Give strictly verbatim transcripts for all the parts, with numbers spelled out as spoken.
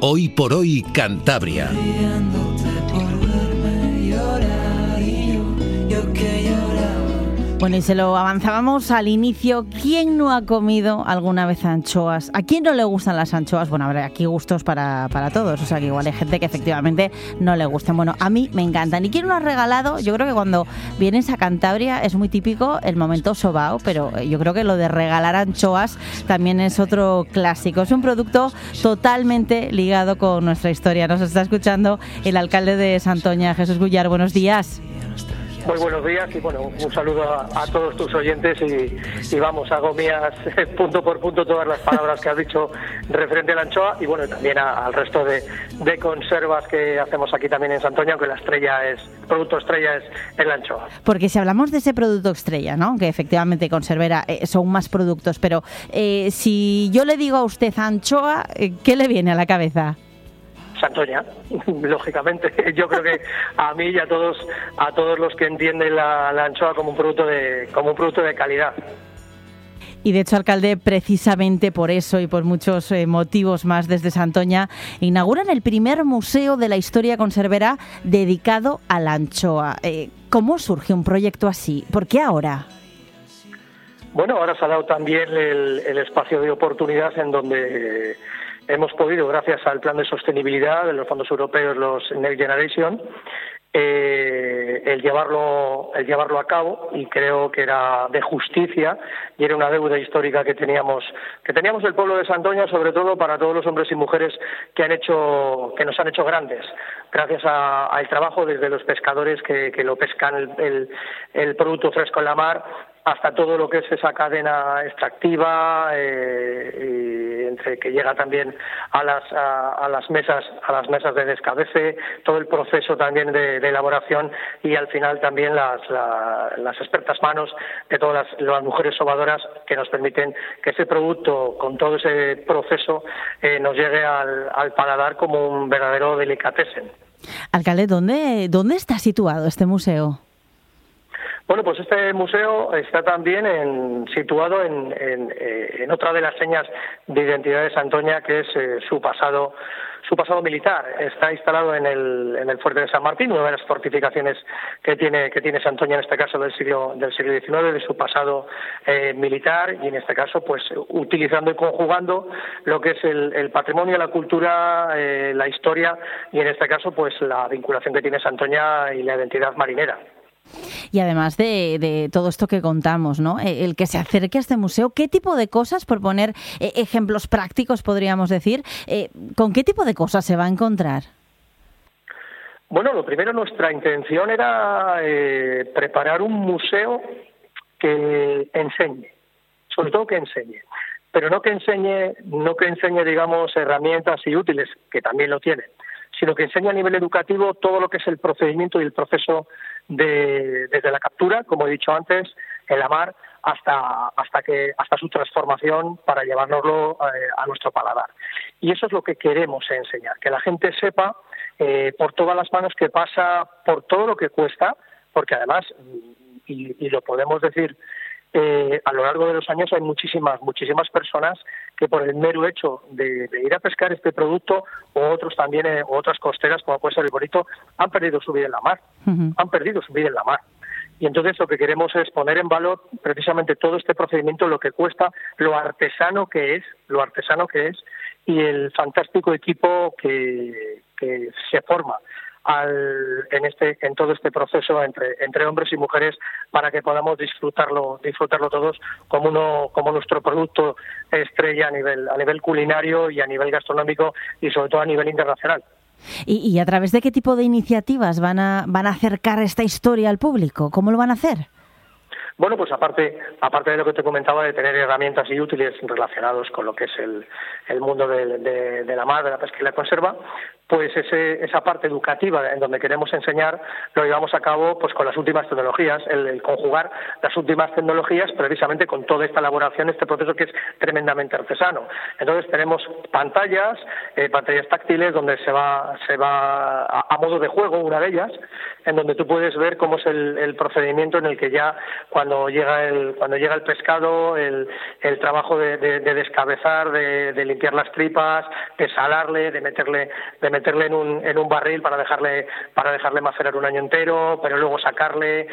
Hoy por hoy Cantabria. Bueno, y se lo avanzábamos al inicio. ¿Quién no ha comido alguna vez anchoas? ¿A quién no le gustan las anchoas? Bueno, habrá aquí gustos para, para todos. O sea, que igual hay gente que efectivamente no le gusten. Bueno, a mí me encantan. ¿Y quién lo ha regalado? Yo creo que cuando vienes a Cantabria es muy típico el momento sobao, pero yo creo que lo de regalar anchoas también es otro clásico. Es un producto totalmente ligado con nuestra historia. Nos está escuchando el alcalde de Santoña, Jesús Gullar. Buenos días. Muy buenos días y bueno, un saludo a, a todos tus oyentes y, y vamos, hago mías punto por punto todas las palabras que has dicho referente a la anchoa y bueno, también a, al resto de, de conservas que hacemos aquí también en Santoña, aunque la estrella es, el producto estrella es, es la anchoa. Porque si hablamos de ese producto estrella, ¿no? Que efectivamente Conservera eh, son más productos, pero eh, si yo le digo a usted anchoa, eh, ¿qué le viene a la cabeza? Santoña, lógicamente. Yo creo que a mí y a todos a todos los que entienden la, la anchoa como un producto de como un producto de calidad. Y de hecho, alcalde, precisamente por eso y por muchos eh, motivos más desde Santoña, inauguran el primer museo de la historia conservera dedicado a la anchoa. Eh, ¿Cómo surge un proyecto así? ¿Por qué ahora? Bueno, ahora se ha dado también el, el espacio de oportunidad en donde eh, hemos podido, gracias al plan de sostenibilidad de los fondos europeos, los Next Generation, eh, el llevarlo el llevarlo a cabo, y creo que era de justicia y era una deuda histórica que teníamos que teníamos el pueblo de Santoña, sobre todo para todos los hombres y mujeres que han hecho que nos han hecho grandes, gracias a, al trabajo desde los pescadores que, que lo pescan el, el, el producto fresco en la mar, hasta todo lo que es esa cadena extractiva, eh, y entre que llega también a las a, a las mesas a las mesas de descabece, todo el proceso también de, de elaboración y al final también las la, las expertas manos de todas las, las mujeres sobadoras que nos permiten que ese producto con todo ese proceso eh, nos llegue al, al paladar como un verdadero delicatessen. Alcalde, ¿dónde dónde está situado este museo? Bueno, pues este museo está también en, situado en, en, en otra de las señas de identidad de Santoña, que es eh, su pasado su pasado militar. Está instalado en el, en el fuerte de San Martín, una de las fortificaciones que tiene que tiene Santoña, en este caso del siglo del siglo diecinueve, de su pasado eh, militar, y en este caso pues utilizando y conjugando lo que es el, el patrimonio, la cultura, eh, la historia y en este caso pues la vinculación que tiene Santoña y la identidad marinera. Y además de, de todo esto que contamos, ¿no? El que se acerque a este museo, ¿qué tipo de cosas, por poner eh, ejemplos prácticos, podríamos decir, eh, con qué tipo de cosas se va a encontrar? Bueno, lo primero, nuestra intención era eh, preparar un museo que enseñe, sobre todo que enseñe, pero no que enseñe, no que enseñe, digamos, herramientas y útiles, que también lo tiene, sino que enseñe a nivel educativo todo lo que es el procedimiento y el proceso de, desde la captura, como he dicho antes, en la mar, hasta hasta que hasta su transformación para llevárnoslo eh, a nuestro paladar. Y eso es lo que queremos enseñar, que la gente sepa eh, por todas las manos que pasa, por todo lo que cuesta, porque además, y, y lo podemos decir, Eh, a lo largo de los años hay muchísimas muchísimas personas que por el mero hecho de, de ir a pescar este producto o otros también eh, o otras costeras como puede ser el bonito han perdido su vida en la mar, uh-huh. han perdido su vida en la mar. Y entonces lo que queremos es poner en valor precisamente todo este procedimiento, lo que cuesta, lo artesano que es, lo artesano que es y el fantástico equipo que, que se forma Al, en este en todo este proceso entre entre hombres y mujeres para que podamos disfrutarlo disfrutarlo todos como uno como nuestro producto estrella a nivel a nivel culinario y a nivel gastronómico y sobre todo a nivel internacional. ¿Y, y a través de qué tipo de iniciativas van a van a acercar esta historia al público? ¿Cómo lo van a hacer? Bueno, pues aparte aparte de lo que te comentaba de tener herramientas y útiles relacionados con lo que es el, el mundo de, de, de la mar, de la pesca y la conserva, pues ese, esa parte educativa en donde queremos enseñar lo llevamos a cabo pues con las últimas tecnologías, el, el conjugar las últimas tecnologías precisamente con toda esta elaboración, este proceso que es tremendamente artesano. Entonces tenemos pantallas, eh, pantallas táctiles donde se va se va a, a modo de juego, una de ellas, en donde tú puedes ver cómo es el, el procedimiento en el que ya cuando llega el cuando llega el pescado, el, el trabajo de, de, de descabezar, de, de limpiar las tripas, de salarle, de meterle, de meterle en un, en un barril para dejarle, para dejarle macerar un año entero, pero luego sacarle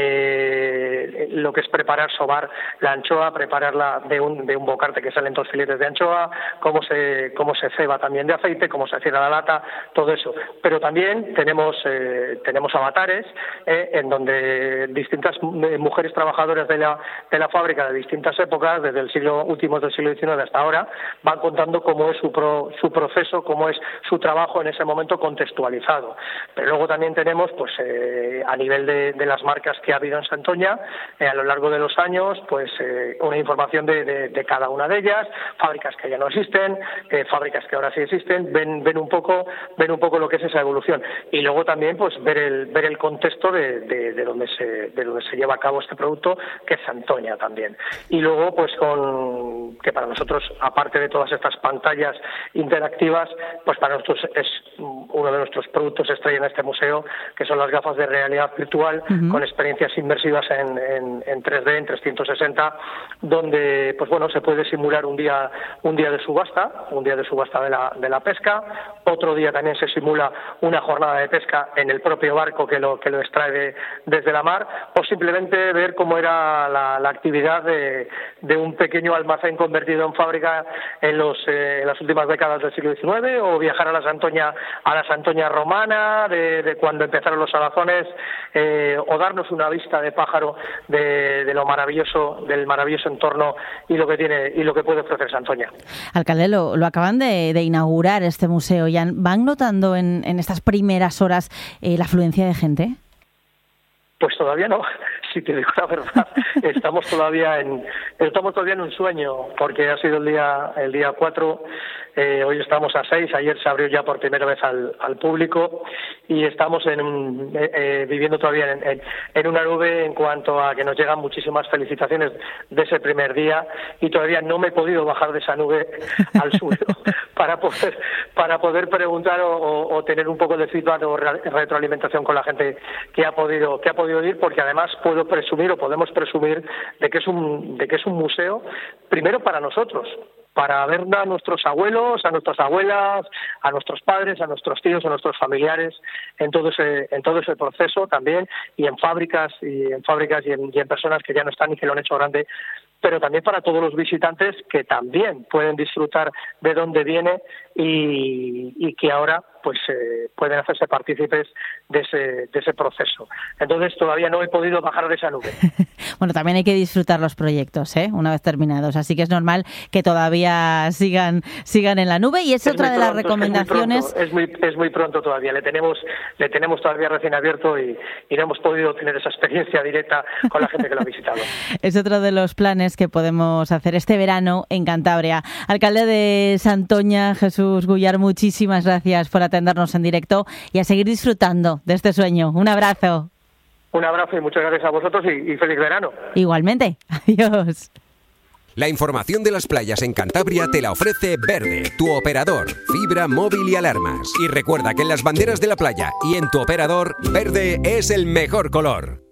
eh, lo que es preparar, sobar la anchoa, prepararla de un, de un bocarte que salen dos filetes de anchoa, cómo se, cómo se ceba también de aceite, cómo se cierra la lata, todo eso. Pero también tenemos, eh, tenemos avatares eh, en donde distintas mujeres trabajadoras de la, de la fábrica de distintas épocas, desde el siglo últimos del siglo diecinueve hasta ahora, van contando cómo es su, pro, su proceso, cómo es su trabajo en ese momento contextualizado. Pero luego también tenemos, pues eh, a nivel de, de las marcas que ha habido en Santoña, eh, a lo largo de los años, pues eh, una información de, de, de cada una de ellas, fábricas que ya no existen, eh, fábricas que ahora sí existen, ven, ven un poco, ven un poco lo que es esa evolución. Y luego también, pues ver el, ver el contexto de, de, de donde se, de donde se lleva a cabo este producto, que es Santoña también. Y luego, pues con, que para nosotros, aparte de todas estas pantallas interactivas, pues para nosotros es uno de nuestros productos estrella en este museo, que son las gafas de realidad virtual, uh-huh, con experiencias inmersivas en, en, en tres D, en trescientos sesenta, donde, pues bueno, se puede simular un día, un día de subasta, un día de subasta de la, de la pesca, otro día también se simula una jornada de pesca en el propio barco que lo, que lo extrae de, desde la mar, o simplemente ver cómo era la, la actividad de, de un pequeño almacén convertido en fábrica en, los, eh, en las últimas décadas del siglo diecinueve, o viajar a la Santoña, a la Santoña romana, de, de cuando empezaron los salazones, eh, o darnos una vista de pájaro de, de lo maravilloso, del maravilloso entorno y lo que tiene y lo que puede ofrecer Santoña. Alcalde, lo, lo acaban de, de inaugurar este museo. ¿Ya van notando en, en estas primeras horas eh, la afluencia de gente? Pues todavía no, si te digo la verdad, estamos todavía en estamos todavía en un sueño, porque ha sido el día el día cuatro, eh, hoy estamos a seis, ayer se abrió ya por primera vez al, al público y estamos en un, eh, eh, viviendo todavía en, en, en una nube en cuanto a que nos llegan muchísimas felicitaciones de ese primer día, y todavía no me he podido bajar de esa nube al suelo para poder para poder preguntar o, o, o tener un poco de feedback o re, retroalimentación con la gente que ha podido que ha podido ir, porque además puedo presumir o podemos presumir de que es un de que es un museo primero para nosotros, para ver a nuestros abuelos, a nuestras abuelas, a nuestros padres, a nuestros tíos, a nuestros familiares en todo ese en todo ese proceso también, y en fábricas y en fábricas y en, y en personas que ya no están y que lo han hecho grande, pero también para todos los visitantes que también pueden disfrutar de dónde viene y, y que ahora pues eh, pueden hacerse partícipes de ese, de ese proceso. Entonces todavía no he podido bajar de esa nube. Bueno, también hay que disfrutar los proyectos, ¿eh? Una vez terminados, así que es normal que todavía sigan sigan en la nube, y es, es otra de pronto, las recomendaciones. Es muy, es muy es muy pronto todavía, le tenemos le tenemos todavía recién abierto y, y no hemos podido tener esa experiencia directa con la gente que lo ha visitado. Es otro de los planes que podemos hacer este verano en Cantabria. Alcalde de Santoña, Jesús Guyar, muchísimas gracias por atendernos en directo y a seguir disfrutando de este sueño. Un abrazo. Un abrazo y muchas gracias a vosotros y, y feliz verano. Igualmente. Adiós. La información de las playas en Cantabria te la ofrece Verde, tu operador, fibra, móvil y alarmas. Y recuerda que en las banderas de la playa y en tu operador, verde es el mejor color.